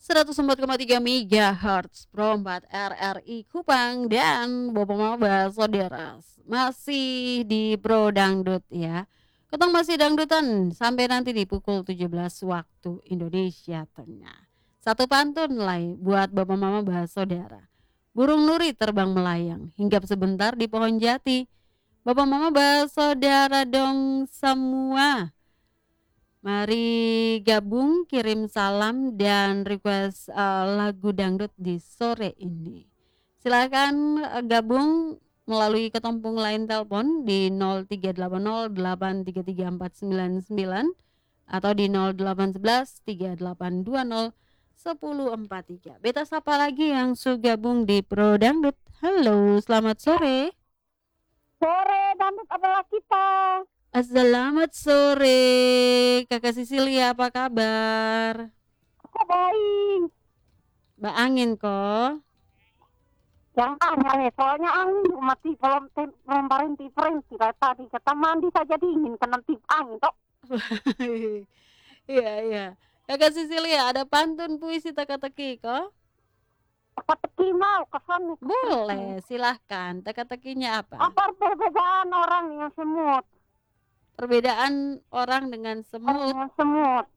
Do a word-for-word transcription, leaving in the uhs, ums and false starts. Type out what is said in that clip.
seratus empat koma tiga megahertz Pro empat R R I Kupang dan Bapak Mama Saudara masih di Pro Dangdut ya. Ketong masih dangdutan sampai nanti di pukul tujuh belas waktu Indonesia Tengah. Satu pantun lay buat Bapak Mama Saudara. Burung nuri terbang melayang hinggap sebentar di pohon jati. Bapak Mama Saudara dong semua. Mari gabung, kirim salam dan request uh, lagu dangdut di sore ini. Silakan uh, gabung melalui ketumpung line telepon di nol tiga delapan nol delapan tiga tiga empat sembilan sembilan atau di nol delapan satu satu tiga delapan dua nol satu nol empat tiga. Beta sapa lagi yang sudah gabung di Pro Dangdut. Halo, selamat sore. Sore, dangdut adalah kita. Selamat sore, Kakak Sisilia, apa kabar? Aku baik. Mbak Angin kok. Jangan ya, soalnya angin mati belum belum berhenti berhenti tadi kata mandi saja dingin kena tip angin tok. Iya iya. Kakak Sisilia ada pantun puisi teka-teki kok? Teka-teki mau kesan. Boleh, silahkan. Teka-tekinya apa? Apa perbedaan orang yang semut? Perbedaan orang dengan semut. Orang yang semut.